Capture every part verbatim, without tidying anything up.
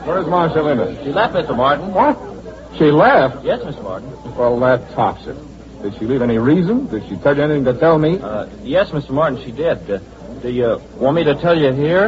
Where's Marcia Linden? She left, Mister Martin. What? She left? Yes, Mister Martin. Well, that tops it. Did she leave any reason? Did she tell you anything to tell me? Uh, yes, Mister Martin, she did. Uh, do you want me to tell you here?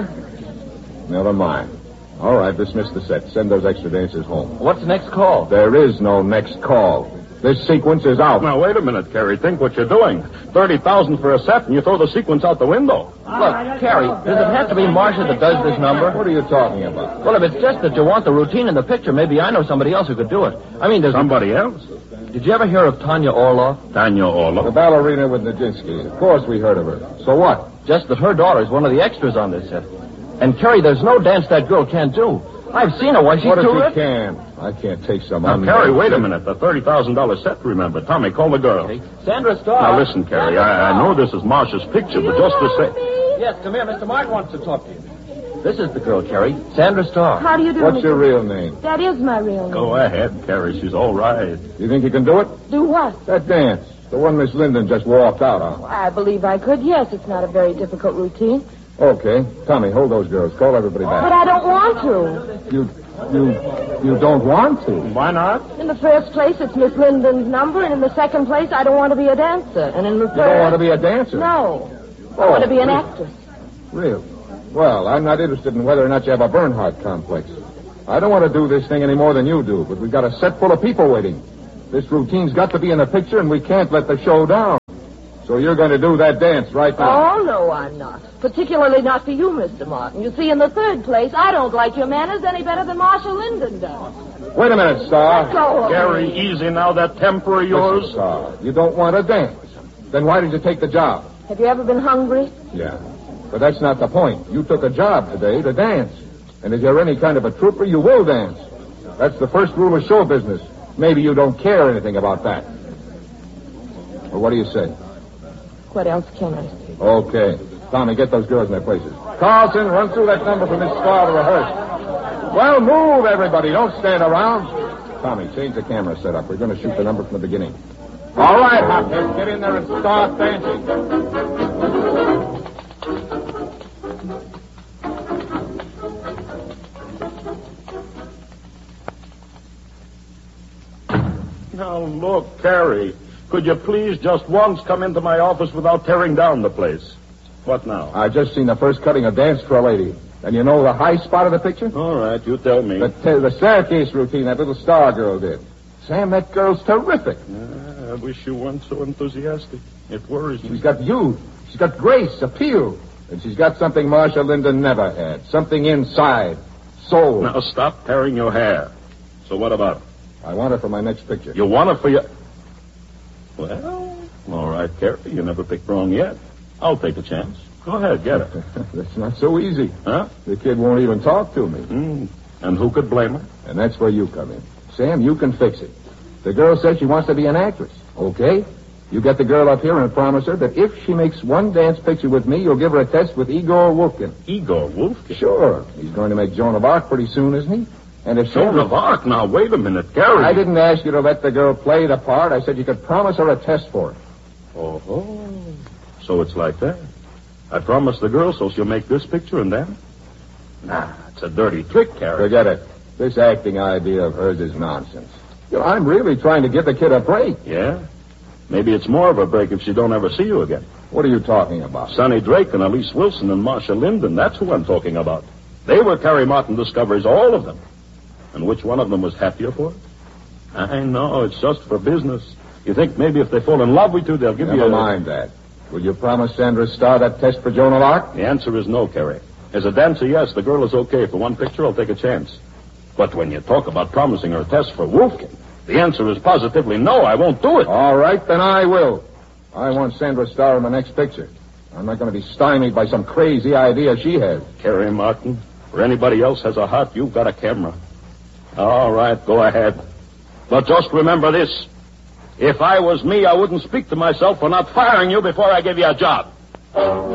Never mind. All right, dismiss the set. Send those extra dancers home. What's the next call? There is no next call. This sequence is out. Now, wait a minute, Carrie. Think what you're doing. thirty thousand for a set, and you throw the sequence out the window. Look, Carrie, does it have to be Marcia that does this number? What are you talking about? Well, if it's just that you want the routine in the picture, maybe I know somebody else who could do it. I mean, there's... Somebody else? Did you ever hear of Tanya Orloff? Tanya The Orloff. ballerina with Nijinsky. Of course we heard of her. So what? Just that her daughter is one of the extras on this set. And, Carrie, there's no dance that girl can't do. I've seen her. Why, she's What if terrific. she can? I can't take some... Now, unknown Carrie, wait a shit. minute. The thirty thousand dollars set, remember. Tommy, call the girl. Sandra Starr. Now, listen, Carrie. I, I know this is Marcia's picture, but just to say... Yes, come here. Mister Martin wants to talk to you. This is the girl, Carrie. Sandra Starr. How do you do, What's Mister your real name? That is my real name. Go ahead, Carrie. She's all right. You think you can do it? Do what? That dance. The one Miss Linden just walked out on. I believe I could, yes. It's not a very difficult routine. Okay. Tommy, hold those girls. Call everybody But back. I don't want to. You... You... You don't want to. Why not? In the first place, it's Miss Linden's number, and in the second place, I don't want to be a dancer. And in the third... You don't want to be a dancer? No. I Oh, want to be an really? actress. Really? Well, I'm not interested in whether or not you have a Bernhardt complex. I don't want to do this thing any more than you do, but we've got a set full of people waiting. This routine's got to be in the picture, and we can't let the show down. So you're going to do that dance right now. Oh, no, I'm not. Particularly not for you, Mister Martin. You see, in the third place, I don't like your manners any better than Marcia Linden does. Wait a minute, Star. Go away. Carrie, easy now. That temper of yours. Listen, Star, you don't want to dance. Then why did you take the job? Have you ever been hungry? Yeah. But that's not the point. You took a job today to dance. And if you're any kind of a trooper, you will dance. That's the first rule of show business. Maybe you don't care anything about that. Well, what do you say? What else can I say? Okay. Tommy, get those girls in their places. Carlson, run through that number for Miss Starr to rehearse. Well, move, everybody. Don't stand around. Tommy, change the camera setup. We're going to shoot the number from the beginning. All right, Hopkins, get in there and start dancing. Now, look, Carrie. Could you please just once come into my office without tearing down the place? What now? I just seen the first cutting of Dance for a Lady. And you know the high spot of the picture? All right, you tell me. The, t- the staircase routine that little Star girl did. Sam, that girl's terrific. Uh, I wish you weren't so enthusiastic. It worries me. She's got youth. She's got grace, appeal. And she's got something Marcia Linden never had. Something inside. Soul. Now, stop tearing your hair. So what about it? I want her for my next picture. You want it for your... Well, all right, Carrie. You never picked wrong yet. I'll take a chance. Go ahead, get it. That's not so easy. Huh? The kid won't even talk to me. Mm. And who could blame her? And that's where you come in. Sam, you can fix it. The girl says she wants to be an actress. Okay? You get the girl up here and promise her that if she makes one dance picture with me, you'll give her a test with Igor Wolfkin. Igor Wolfkin? Sure. He's going to make Joan of Arc pretty soon, isn't he? And if Joan of Arc? Now, wait a minute, Gary. I didn't ask you to let the girl play the part. I said you could promise her a test for it. Oh, so it's like that. I promised the girl so she'll make this picture and then? Nah, it's a dirty trick, Carrie. Forget it. This acting idea of hers is nonsense. You know, I'm really trying to give the kid a break. Yeah? Maybe it's more of a break if she don't ever see you again. What are you talking about? Sonny Drake and Elise Wilson and Marcia Linden, that's who I'm talking about. They were Carrie Martin discoveries, all of them. And which one of them was happier for it? I know, it's just for business. You think maybe if they fall in love with you, they'll give Never you a... Never mind that. Will you promise Sandra Starr that test for Joan of Arc? The answer is no, Carrie. As a dancer, yes, the girl is okay. For one picture, I'll take a chance. But when you talk about promising her a test for Wolfkin, the answer is positively no, I won't do it. All right, then I will. I want Sandra Starr in the next picture. I'm not going to be stymied by some crazy idea she has. Carrie Martin, or anybody else has a heart, you've got a camera. All right, go ahead. But just remember this. If I was me, I wouldn't speak to myself for not firing you before I give you a job.